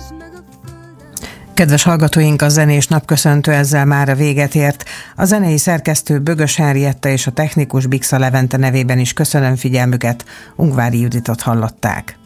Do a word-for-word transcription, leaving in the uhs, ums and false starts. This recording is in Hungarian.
Kedves hallgatóink, a zenés napköszöntő ezzel már a véget ért. A zenei szerkesztő Bögös Henrietta és a technikus Bixa Levente nevében is köszönöm figyelmüket. Ungvári Juditot hallották.